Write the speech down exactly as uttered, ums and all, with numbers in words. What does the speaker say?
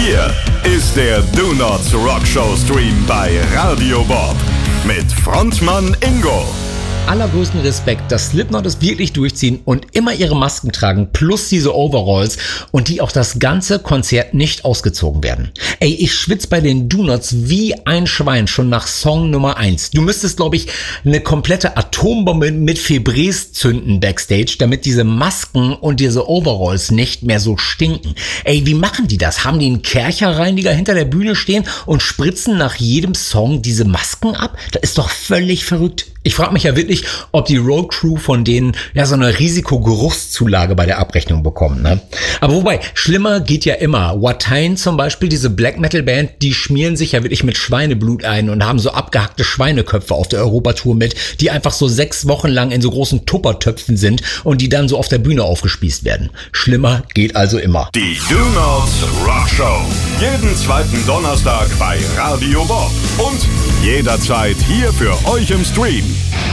Hier ist der Do Not Rock Show Stream bei Radio Bob mit Frontmann Ingo. Allergrößten Respekt, dass Slipknot es wirklich durchziehen und immer ihre Masken tragen, plus diese Overalls und die auch das ganze Konzert nicht ausgezogen werden. Ey, ich schwitze bei den Do-Nots wie ein Schwein schon nach Song Nummer eins. Du müsstest, glaube ich, eine komplette Atombombe mit Febreze zünden backstage, damit diese Masken und diese Overalls nicht mehr so stinken. Ey, wie machen die das? Haben die einen Kercherreiniger hinter der Bühne stehen und spritzen nach jedem Song diese Masken ab? Das ist doch völlig verrückt. Ich frage mich ja wirklich, ob die Road Crew von denen ja so eine Risikogeruchszulage bei der Abrechnung bekommen, ne? Aber wobei, schlimmer geht ja immer. Watain zum Beispiel, diese Black Metal Band, die schmieren sich ja wirklich mit Schweineblut ein und haben so abgehackte Schweineköpfe auf der Europatour mit, die einfach so sechs Wochen lang in so großen Tuppertöpfen sind und die dann so auf der Bühne aufgespießt werden. Schlimmer geht also immer. Die Do Not Rock Show. Jeden zweiten Donnerstag bei Radio Bob. Und jederzeit hier für euch im Stream.